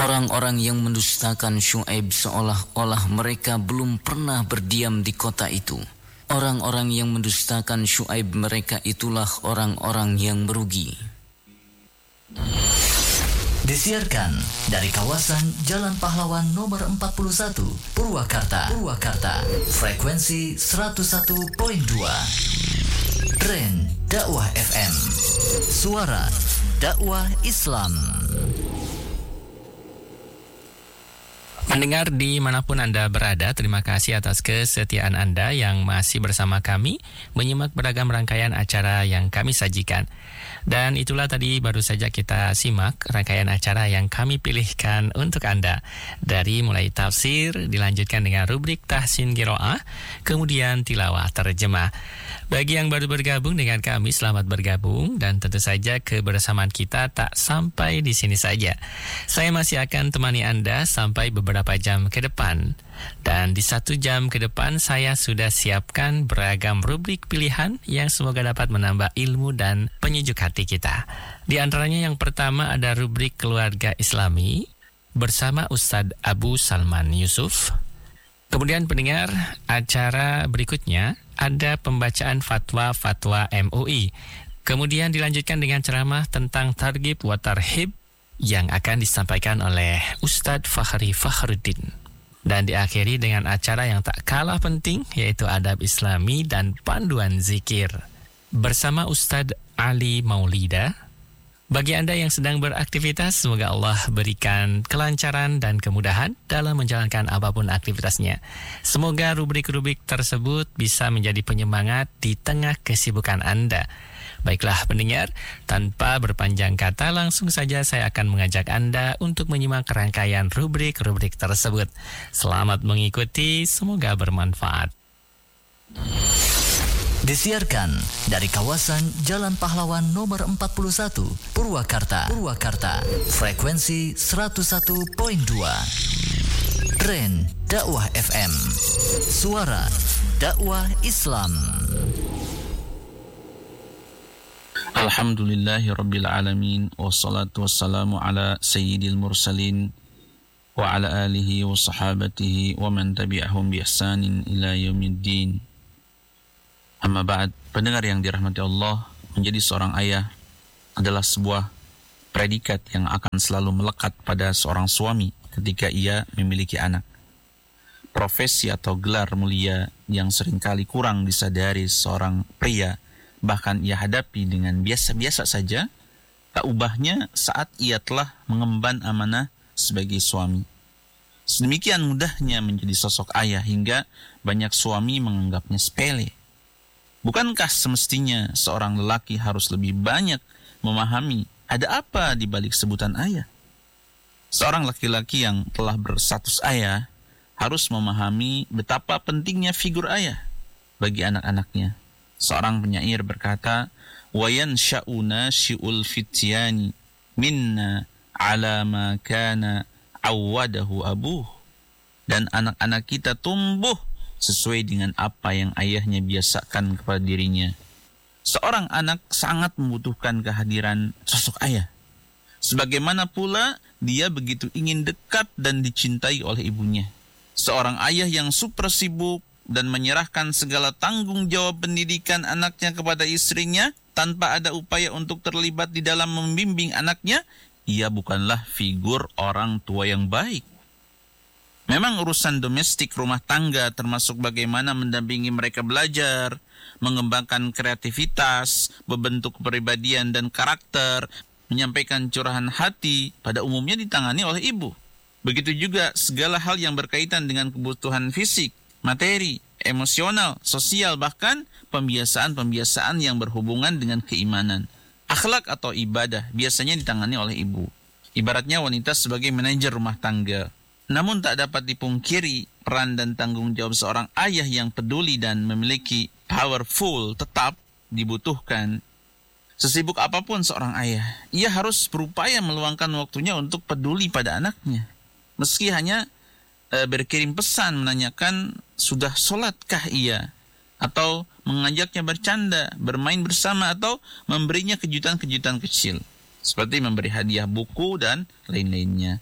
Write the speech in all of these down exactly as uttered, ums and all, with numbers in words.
Orang-orang yang mendustakan Syuaib seolah-olah mereka belum pernah berdiam di kota itu. Orang-orang yang mendustakan Syuaib mereka itulah orang-orang yang merugi. Disiarkan dari kawasan Jalan Pahlawan nomor empat puluh satu, Purwakarta. Purwakarta. Frekuensi seratus satu koma dua. Tren Dakwah F M. Suara dakwah Islam. Pendengar dimanapun Anda berada, terima kasih atas kesetiaan Anda yang masih bersama kami menyimak beragam rangkaian acara yang kami sajikan. Dan itulah tadi baru saja kita simak rangkaian acara yang kami pilihkan untuk Anda. Dari mulai tafsir, dilanjutkan dengan rubrik tahsin qiraah, kemudian tilawah terjemah. Bagi yang baru bergabung dengan kami, selamat bergabung, dan tentu saja kebersamaan kita tak sampai di sini saja. Saya masih akan temani Anda sampai beberapa jam ke depan. Dan di satu jam ke depan saya sudah siapkan beragam rubrik pilihan yang semoga dapat menambah ilmu dan penyejuk hati kita. Di antaranya yang pertama ada rubrik Keluarga Islami bersama Ustadz Abu Salman Yusuf. Kemudian pendengar, acara berikutnya ada pembacaan fatwa-fatwa M U I. Kemudian dilanjutkan dengan ceramah tentang targhib wa tarhib yang akan disampaikan oleh Ustadz Fakhri Fakhruddin. Dan diakhiri dengan acara yang tak kalah penting, yaitu adab Islami dan panduan zikir bersama Ustadz Ali Maulida. Bagi Anda yang sedang beraktivitas, semoga Allah berikan kelancaran dan kemudahan dalam menjalankan apapun aktivitasnya. Semoga rubrik-rubrik tersebut bisa menjadi penyemangat di tengah kesibukan Anda. Baiklah pendengar, tanpa berpanjang kata langsung saja saya akan mengajak Anda untuk menyimak rangkaian rubrik-rubrik tersebut. Selamat mengikuti, semoga bermanfaat. Disiarkan dari kawasan Jalan Pahlawan nomor empat puluh satu, Purwakarta. Purwakarta. Frekuensi seratus satu koma dua. Tren Dakwah F M. Suara dakwah Islam. Alhamdulillahi Rabbil Alamin. Wassalatu wassalamu ala sayyidil mursalin wa ala alihi wa sahabatihi wa man tabi'ahum bi ihsanin ila yaumiddin. Amma ba'd, pendengar yang dirahmati Allah, menjadi seorang ayah adalah sebuah predikat yang akan selalu melekat pada seorang suami ketika ia memiliki anak. Profesi atau gelar mulia yang seringkali kurang disadari seorang pria, bahkan ia hadapi dengan biasa-biasa saja, tak ubahnya saat ia telah mengemban amanah sebagai suami. Sedemikian mudahnya menjadi sosok ayah hingga banyak suami menganggapnya sepele. Bukankah semestinya seorang lelaki harus lebih banyak memahami ada apa di balik sebutan ayah? Seorang laki-laki yang telah berstatus ayah harus memahami betapa pentingnya figur ayah bagi anak-anaknya. Seorang penyair berkata, وَيَنْشَأُ نَاشِئُ الْفِتْيَانِ مِنَّا عَلَى مَا كَانَ عَوَّدَهُ أَبُوهُ. Dan anak-anak kita tumbuh sesuai dengan apa yang ayahnya biasakan kepada dirinya. Seorang anak sangat membutuhkan kehadiran sosok ayah. Sebagaimana pula dia begitu ingin dekat dan dicintai oleh ibunya. Seorang ayah yang super sibuk dan menyerahkan segala tanggung jawab pendidikan anaknya kepada istrinya tanpa ada upaya untuk terlibat di dalam membimbing anaknya, ia bukanlah figur orang tua yang baik. Memang urusan domestik rumah tangga termasuk bagaimana mendampingi mereka belajar, mengembangkan kreativitas, membentuk kepribadian dan karakter, menyampaikan curahan hati pada umumnya ditangani oleh ibu. Begitu juga segala hal yang berkaitan dengan kebutuhan fisik, materi, emosional, sosial, bahkan pembiasaan-pembiasaan yang berhubungan dengan keimanan. Akhlak atau ibadah biasanya ditangani oleh ibu. Ibaratnya wanita sebagai manajer rumah tangga. Namun tak dapat dipungkiri peran dan tanggung jawab seorang ayah yang peduli dan memiliki powerful tetap dibutuhkan. Sesibuk apapun seorang ayah, ia harus berupaya meluangkan waktunya untuk peduli pada anaknya. Meski hanya e, berkirim pesan menanyakan sudah sholatkah ia, atau mengajaknya bercanda, bermain bersama, atau memberinya kejutan-kejutan kecil seperti memberi hadiah buku dan lain-lainnya.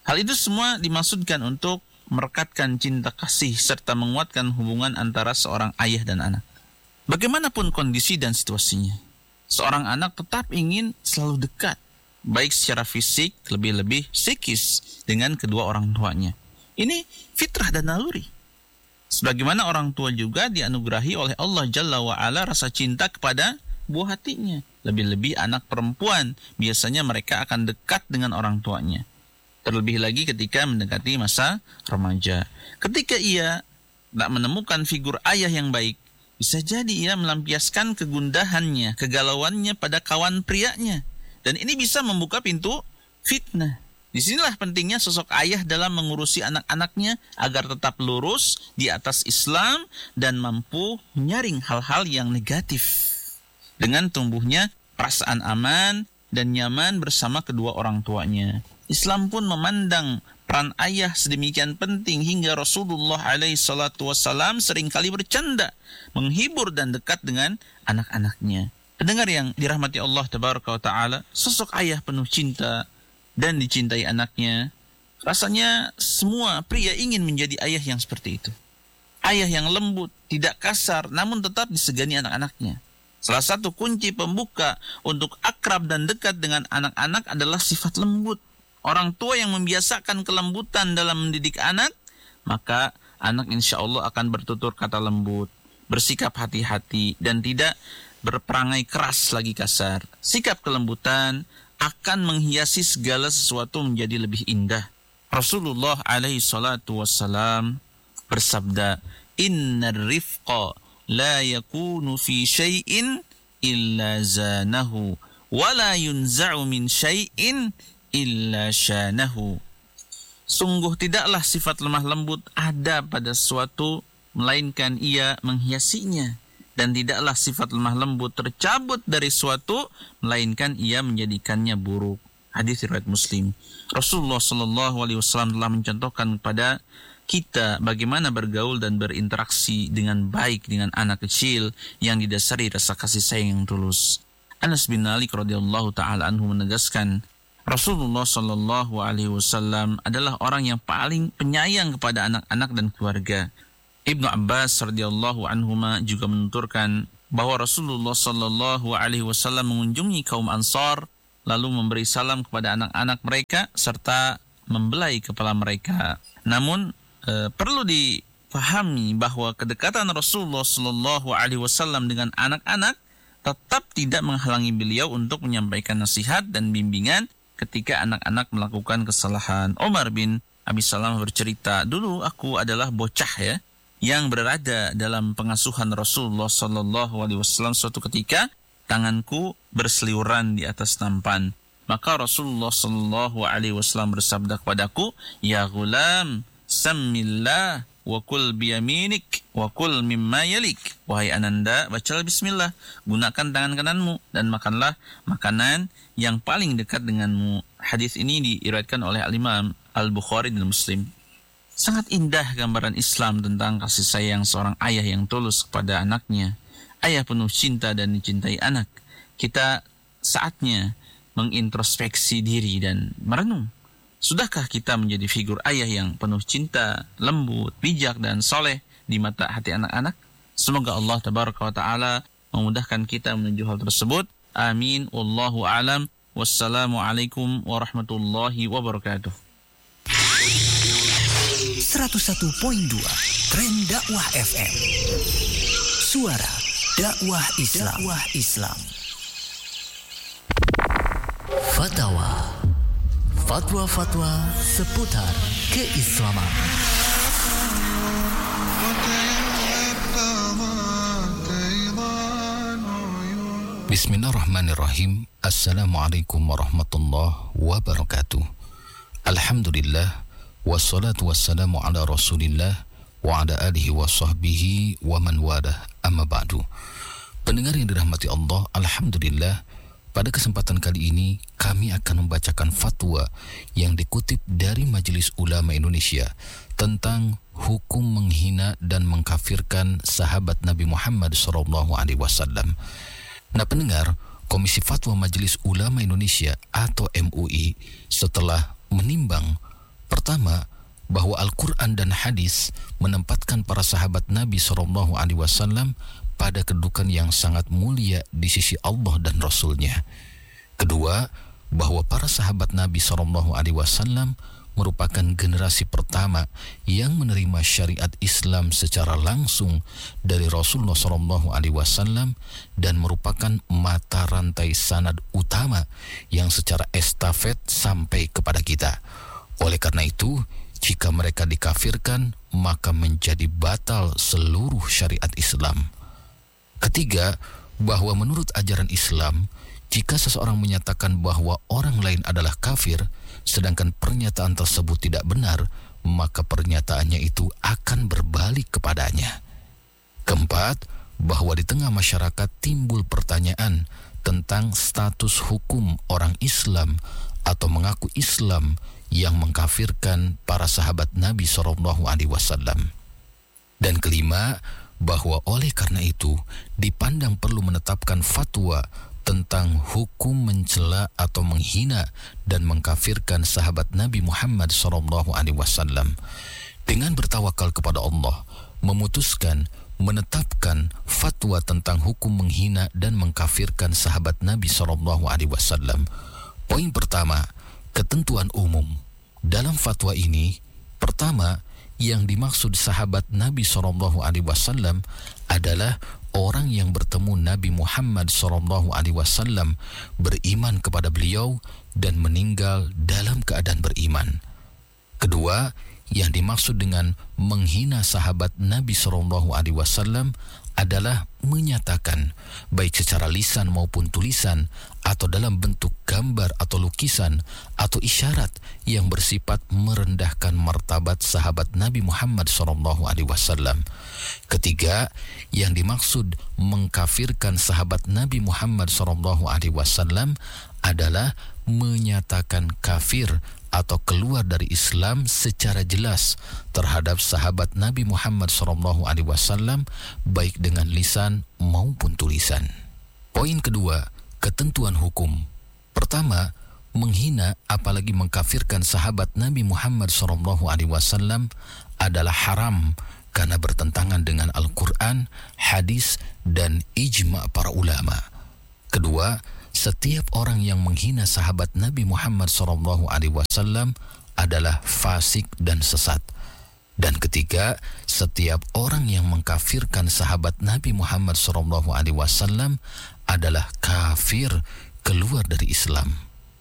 Hal itu semua dimaksudkan untuk merekatkan cinta kasih serta menguatkan hubungan antara seorang ayah dan anak. Bagaimanapun kondisi dan situasinya, seorang anak tetap ingin selalu dekat, baik secara fisik, lebih-lebih psikis dengan kedua orang tuanya. Ini fitrah dan naluri. Sebagaimana orang tua juga dianugerahi oleh Allah Jalla wa'ala rasa cinta kepada buah hatinya. Lebih-lebih anak perempuan, biasanya mereka akan dekat dengan orang tuanya. Terlebih lagi ketika mendekati masa remaja. Ketika ia tak menemukan figur ayah yang baik, bisa jadi ia melampiaskan kegundahannya, kegalauannya pada kawan prianya. Dan ini bisa membuka pintu fitnah. Disinilah pentingnya sosok ayah dalam mengurusi anak-anaknya agar tetap lurus di atas Islam dan mampu menyaring hal-hal yang negatif. Dengan tumbuhnya perasaan aman dan nyaman bersama kedua orang tuanya. Islam pun memandang peran ayah sedemikian penting hingga Rasulullah alaihi salatu wassalam seringkali bercanda, menghibur dan dekat dengan anak-anaknya. Pendengar yang dirahmati Allah tabaraka wa ta'ala, sosok ayah penuh cinta dan dicintai anaknya. Rasanya semua pria ingin menjadi ayah yang seperti itu. Ayah yang lembut, tidak kasar, namun tetap disegani anak-anaknya. Salah satu kunci pembuka untuk akrab dan dekat dengan anak-anak adalah sifat lembut. Orang tua yang membiasakan kelembutan dalam mendidik anak, maka anak insya Allah akan bertutur kata lembut, bersikap hati-hati, dan tidak berperangai keras lagi kasar. Sikap kelembutan akan menghiasi segala sesuatu menjadi lebih indah. Rasulullah alaihi salatu wassalam bersabda, Innar rifqa la yakunu fi syai'in illa zanahu, wa la yunza'u min syai'in illa syanahu. Sungguh tidaklah sifat lemah lembut ada pada sesuatu, melainkan ia menghiasinya. Dan tidaklah sifat lemah lembut tercabut dari suatu, melainkan ia menjadikannya buruk. Hadis riwayat Muslim. Rasulullah Shallallahu Alaihi Wasallam telah mencontohkan kepada kita bagaimana bergaul dan berinteraksi dengan baik dengan anak kecil yang didasari rasa kasih sayang yang tulus. Anas bin Malik radhiyallahu taala anhu menegaskan, Rasulullah Shallallahu Alaihi Wasallam adalah orang yang paling penyayang kepada anak-anak dan keluarga. Ibnu Abbas radhiyallahu anhuma juga menuturkan bahwa Rasulullah Shallallahu Alaihi Wasallam mengunjungi kaum Ansar, lalu memberi salam kepada anak-anak mereka serta membelai kepala mereka. Namun e, perlu dipahami bahwa kedekatan Rasulullah Shallallahu Alaihi Wasallam dengan anak-anak tetap tidak menghalangi beliau untuk menyampaikan nasihat dan bimbingan ketika anak-anak melakukan kesalahan. Umar bin Abi Salamah bercerita, dulu aku adalah bocah ya, yang berada dalam pengasuhan Rasulullah Sallallahu Alaihi Wasallam. Suatu ketika tanganku berseliweran di atas nampan, maka Rasulullah Sallallahu Alaihi Wasallam bersabda kepadaku, Ya ghulam, sammillah wa kul biyaminik wa kul mimma yalik. Wahai ananda, bacalah bismillah, gunakan tangan kananmu dan makanlah makanan yang paling dekat denganmu. Hadis ini diriwayatkan oleh Al-Imam Al-Bukhari dan Muslim. Sangat indah gambaran Islam tentang kasih sayang seorang ayah yang tulus kepada anaknya. Ayah penuh cinta dan dicintai anak. Kita saatnya mengintrospeksi diri dan merenung. Sudahkah kita menjadi figur ayah yang penuh cinta, lembut, bijak, dan soleh di mata hati anak-anak? Semoga Allah Tabaraka wa Ta'ala memudahkan kita menuju hal tersebut. Amin. Wallahu a'lam. Wassalamualaikum warahmatullahi wabarakatuh. seratus satu koma dua Tren Dakwah F M. Suara dakwah Islam. Dakwah Islam. Fatwa. Fatwa-fatwa seputar keislaman. Bismillahirrahmanirrahim. Assalamualaikum warahmatullahi wabarakatuh. Alhamdulillah, wassalatu wassalamu ala Rasulillah wa ala alihi wa sahbihi wa man walah, amma ba'du. Pendengar yang dirahmati Allah, alhamdulillah, pada kesempatan kali ini kami akan membacakan fatwa yang dikutip dari Majelis Ulama Indonesia tentang hukum menghina dan mengkafirkan sahabat Nabi Muhammad shallallahu alaihi wasallam. Nah pendengar, Komisi Fatwa Majelis Ulama Indonesia atau M U I setelah menimbang Pertama, bahwa Al-Quran dan hadis menempatkan para sahabat Nabi shallallahu alaihi wasallam pada kedudukan yang sangat mulia di sisi Allah dan Rasul-Nya. Kedua, bahwa para sahabat Nabi shallallahu alaihi wasallam merupakan generasi pertama yang menerima syariat Islam secara langsung dari Rasulullah shallallahu alaihi wasallam dan merupakan mata rantai sanad utama yang secara estafet sampai kepada kita. Oleh karena itu, jika mereka dikafirkan, maka menjadi batal seluruh syariat Islam. Ketiga, bahwa menurut ajaran Islam, jika seseorang menyatakan bahwa orang lain adalah kafir, sedangkan pernyataan tersebut tidak benar, maka pernyataannya itu akan berbalik kepadanya. Keempat, bahwa di tengah masyarakat timbul pertanyaan tentang status hukum orang Islam atau mengaku Islam yang mengkafirkan para sahabat Nabi shallallahu alaihi wasallam. Dan kelima, bahwa oleh karena itu dipandang perlu menetapkan fatwa tentang hukum mencela atau menghina dan mengkafirkan sahabat Nabi Muhammad shallallahu alaihi wasallam. Dengan bertawakal kepada Allah, memutuskan menetapkan fatwa tentang hukum menghina dan mengkafirkan sahabat Nabi shallallahu alaihi wasallam. Poin pertama, ketentuan umum. Dalam fatwa ini, pertama, yang dimaksud sahabat Nabi shallallahu alaihi wasallam adalah orang yang bertemu Nabi Muhammad shallallahu alaihi wasallam, beriman kepada beliau dan meninggal dalam keadaan beriman. Kedua, yang dimaksud dengan menghina sahabat Nabi shallallahu alaihi wasallam adalah menyatakan, baik secara lisan maupun tulisan, atau dalam bentuk gambar atau lukisan, atau isyarat yang bersifat merendahkan martabat sahabat Nabi Muhammad shallallahu alaihi wasallam. Ketiga, yang dimaksud mengkafirkan sahabat Nabi Muhammad shallallahu alaihi wasallam adalah menyatakan kafir atau keluar dari Islam secara jelas terhadap sahabat Nabi Muhammad shallallahu alaihi wasallam, baik dengan lisan maupun tulisan. Poin kedua, ketentuan hukum. Pertama, menghina apalagi mengkafirkan sahabat Nabi Muhammad shallallahu alaihi wasallam adalah haram karena bertentangan dengan Al-Quran, hadis, dan ijma' para ulama. Kedua, setiap orang yang menghina sahabat Nabi Muhammad shallallahu alaihi wasallam adalah fasik dan sesat. Dan ketiga, setiap orang yang mengkafirkan sahabat Nabi Muhammad shallallahu alaihi wasallam adalah kafir, keluar dari Islam.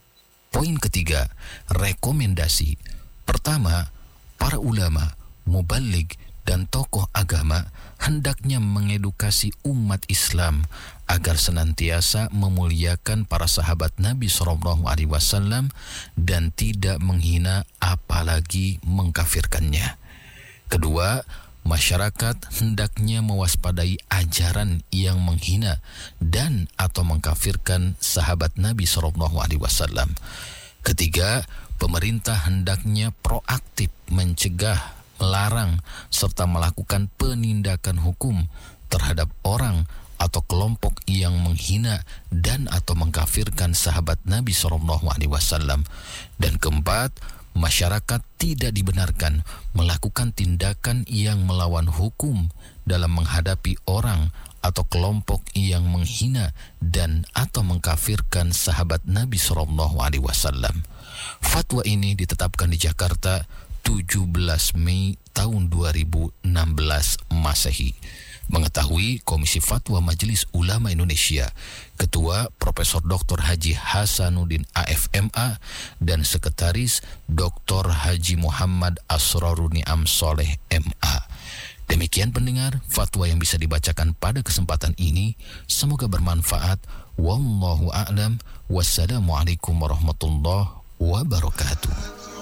Poin ketiga, rekomendasi. Pertama, para ulama, mubaligh, dan tokoh agama hendaknya mengedukasi umat Islam agar senantiasa memuliakan para sahabat Nabi shallallahu alaihi wasallam dan tidak menghina apalagi mengkafirkannya. Kedua, masyarakat hendaknya mewaspadai ajaran yang menghina dan atau mengkafirkan sahabat Nabi shallallahu alaihi wasallam. Ketiga, pemerintah hendaknya proaktif mencegah, melarang, serta melakukan penindakan hukum terhadap orang atau kelompok yang menghina dan atau mengkafirkan sahabat Nabi shallallahu alaihi wasallam. Dan keempat, masyarakat tidak dibenarkan melakukan tindakan yang melawan hukum dalam menghadapi orang atau kelompok yang menghina dan atau mengkafirkan sahabat Nabi shallallahu alaihi wasallam. Fatwa ini ditetapkan di Jakarta tujuh belas Mei tahun dua ribu enam belas Masehi. Mengetahui Komisi Fatwa Majelis Ulama Indonesia, Ketua Profesor Doktor Haji Hasanuddin A F M A dan Sekretaris Doktor Haji Muhammad Asroruniam Soleh M A. Demikian pendengar, fatwa yang bisa dibacakan pada kesempatan ini. Semoga bermanfaat. Wallahu a'lam. Wassalamualaikum warahmatullahi wabarakatuh.